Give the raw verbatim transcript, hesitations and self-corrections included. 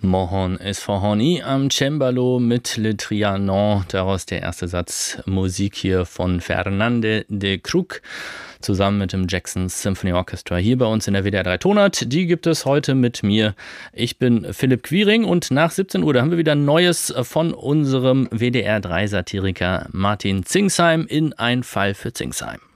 Mohon Esfahani am Cembalo mit Le Trianon, daraus der erste Satz Musik hier von Fernande de Krug, zusammen mit dem Jackson Symphony Orchestra hier bei uns in der W D R drei Tonart. Die gibt es heute mit mir. Ich bin Philipp Quiring und nach siebzehn Uhr, da haben wir wieder Neues von unserem W D R drei Satiriker Martin Zingsheim in Ein Fall für Zingsheim.